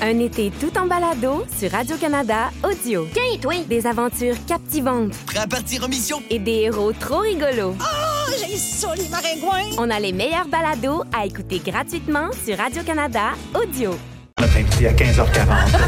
Un été tout en balado sur Radio-Canada Audio. Tiens, toi! Des aventures captivantes. Prêt à partir en mission? Et des héros trop rigolos. Oh, j'ai ça, les maringouins! On a les meilleurs balados à écouter gratuitement sur Radio-Canada Audio. Notre invité à 15h40.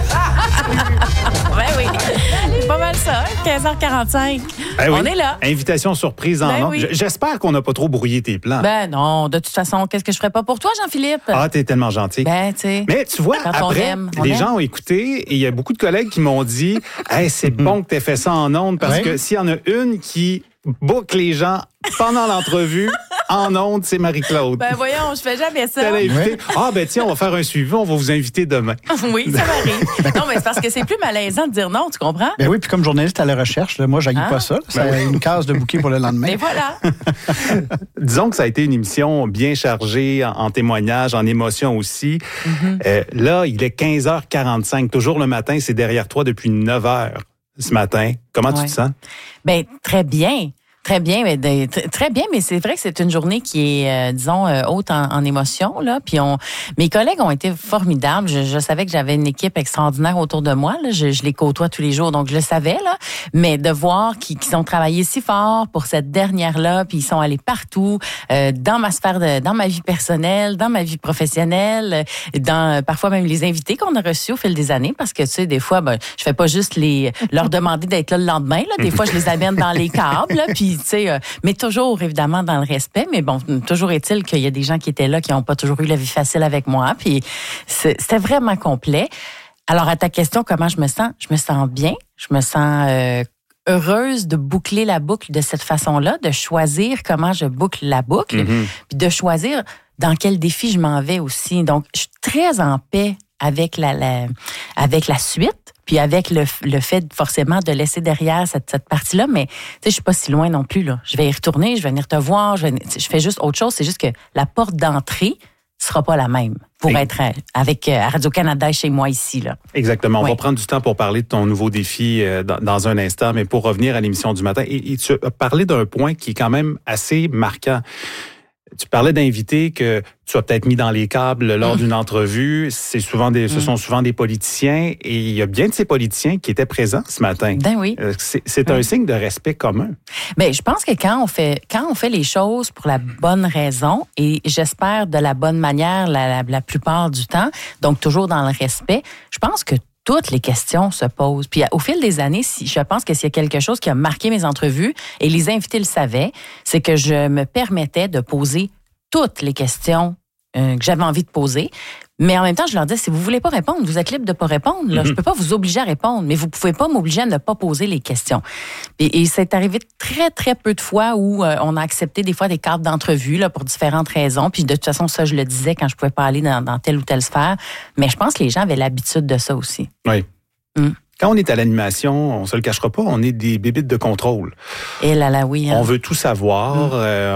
Ben oui, c'est pas mal ça, 15h45. Ben oui. On est là. Invitation surprise en Ben ondes. oui. J'espère qu'on n'a pas trop brouillé tes plans. Ben non, de toute façon, qu'est-ce que je ferais pas pour toi, Jean-Philippe? Ah, t'es tellement gentil. Ben, tu sais. Mais tu vois, Quand on après, aime, on les aime. gens ont écouté et il y a beaucoup de collègues qui m'ont dit « Hey, c'est bon que t'aies fait ça en ondes parce que s'il y en a une qui boucle les gens pendant l'entrevue, en ondes, c'est Marie-Claude. Ben voyons, je fais jamais ça. Elle a invité. Ah, ben tiens, on va faire un suivi, on va vous inviter demain. Oui, ça m'arrive. Non, mais c'est parce que c'est plus malaisant de dire non, tu comprends? Ben oui, puis comme journaliste à la recherche, là, moi, j'haïs pas ça. C'est une case de bouquet pour le lendemain. Mais voilà. Disons que ça a été une émission bien chargée en témoignages, en émotions aussi. Là, il est 15h45. Toujours le matin, c'est derrière toi depuis 9h ce matin. Comment tu te sens? Ben très bien. Très bien, mais très bien, mais c'est vrai que c'est une journée qui est, disons, haute en émotions, là. Puis mes collègues ont été formidables. Je savais que j'avais une équipe extraordinaire autour de moi. Là. Je les côtoie tous les jours, donc je le savais, là. Mais de voir qu'ils ont travaillé si fort pour cette dernière-là, puis ils sont allés partout, dans ma sphère, dans ma vie personnelle, dans ma vie professionnelle, dans parfois même les invités qu'on a reçus au fil des années, parce que tu sais, des fois, ben, je fais pas juste leur demander d'être là le lendemain. Là. Des fois, je les amène dans les câbles, là, puis tu sais, mais toujours, évidemment, dans le respect. Mais bon, toujours est-il qu'il y a des gens qui étaient là qui n'ont pas toujours eu la vie facile avec moi. Puis c'était vraiment complet. Alors, à ta question, comment je me sens? Je me sens bien. Je me sens heureuse de boucler la boucle de cette façon-là, de choisir comment je boucle la boucle, puis de choisir dans quel défi je m'en vais aussi. Donc, je suis très en paix avec avec la suite. Puis avec le fait forcément de laisser derrière cette partie-là, mais tu sais, je suis pas si loin non plus là. Je vais y retourner, je vais venir te voir, je fais juste autre chose. C'est juste que la porte d'entrée sera pas la même pour être avec Radio-Canada chez moi ici là. Exactement. On va prendre du temps pour parler de ton nouveau défi dans un instant, mais pour revenir à l'émission du matin, et tu as parlé d'un point qui est quand même assez marquant. Tu parlais d'invités que tu as peut-être mis dans les câbles lors d'une entrevue. Ce sont souvent des politiciens et il y a bien de ces politiciens qui étaient présents ce matin. Ben oui. C'est un signe de respect commun. Ben je pense que quand on fait les choses pour la bonne raison et j'espère de la bonne manière la plupart du temps, donc toujours dans le respect, je pense que toutes les questions se posent. Puis au fil des années, je pense que s'il y a quelque chose qui a marqué mes entrevues, et les invités le savaient, c'est que je me permettais de poser toutes les questions que j'avais envie de poser. Mais en même temps, je leur disais, si vous voulez pas répondre, vous êtes libre de pas répondre. Là. Je peux pas vous obliger à répondre, mais vous pouvez pas m'obliger à ne pas poser les questions. Et c'est arrivé très, très peu de fois où on a accepté des fois des cadres d'entrevue là, pour différentes raisons. Puis de toute façon, ça, je le disais quand je pouvais pas aller dans telle ou telle sphère. Mais je pense que les gens avaient l'habitude de ça aussi. Oui. Quand on est à l'animation, on se le cachera pas, on est des bébites de contrôle. Et là, oui. Hein. On veut tout savoir.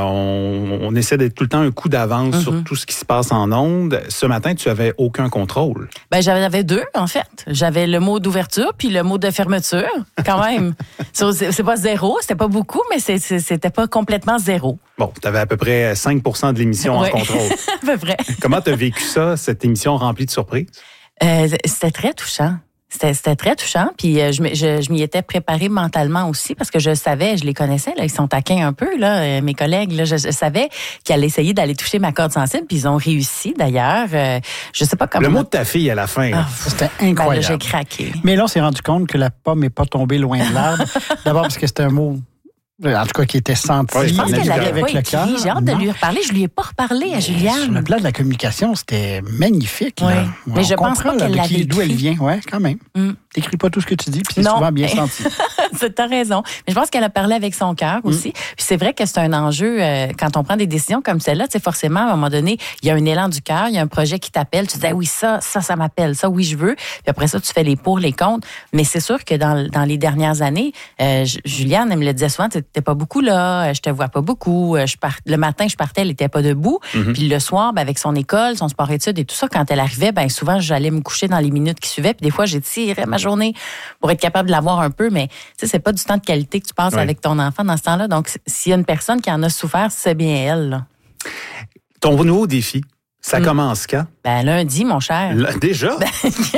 On essaie d'être tout le temps un coup d'avance sur tout ce qui se passe en ondes. Ce matin, tu avais aucun contrôle. Ben, j'avais deux, en fait. J'avais le mot d'ouverture puis le mot de fermeture, quand même. C'est pas zéro, c'était pas beaucoup, mais c'était pas complètement zéro. Bon, tu avais à peu près 5% de l'émission en contrôle. À peu près. Comment tu as vécu ça, cette émission remplie de surprises? C'était très touchant. C'était très touchant, puis je m'y étais préparée mentalement aussi parce que je savais, je les connaissais, là, ils sont taquins un peu, là, mes collègues, là, je savais qu'ils allaient essayer d'aller toucher ma corde sensible, puis ils ont réussi d'ailleurs. Je sais pas comment. Le mot de ta fille à la fin. C'était incroyable. Ben là, j'ai craqué. Mais là, on s'est rendu compte que la pomme n'est pas tombée loin de l'arbre. D'abord parce que c'était un mot, en tout cas, qui était senti. Ouais, Je pense qu'elle l'avait avec pas le écrit. cœur. J'ai hâte de lui reparler. Je lui ai pas reparlé à Sur le Juliane. plan de la communication, c'était magnifique. Là. Oui. Ouais, Mais je pense pas qu'elle l'avait d'où elle écrit. vient, ouais, quand même. T'écris pas tout ce que tu dis, puis c'est Non. souvent bien senti. T'as raison. Mais je pense qu'elle a parlé avec son cœur aussi. Puis c'est vrai que c'est un enjeu quand on prend des décisions comme celle-là. Tu sais, forcément, à un moment donné, il y a un élan du cœur, il y a un projet qui t'appelle. Tu dis, ah oui, ça m'appelle. Ça, oui, je veux. Puis après ça, tu fais les pour, les contre. Mais c'est sûr que dans les dernières années, Juliane, elle me le disait souvent, t'es pas beaucoup là, je te vois pas beaucoup. Le matin, je partais, elle était pas debout. Puis le soir, ben, avec son école, son sport-études et tout ça, quand elle arrivait, ben souvent, j'allais me coucher dans les minutes qui suivaient. Puis des fois, j'étirais ma journée pour être capable de l'avoir un peu, mais tu sais, c'est pas du temps de qualité que tu passes avec ton enfant dans ce temps-là. Donc, s'il y a une personne qui en a souffert, c'est bien elle. Là. Ton nouveau défi, ça commence quand? Ben lundi, mon cher. Déjà?